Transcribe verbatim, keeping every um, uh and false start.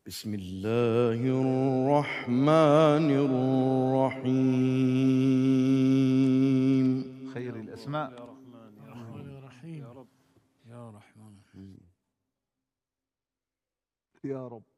بسم الله الرحمن الرحيم. خير الأسماء يا رحمن يا رحيم يا رحيم يا رب يا رحمن يا رب.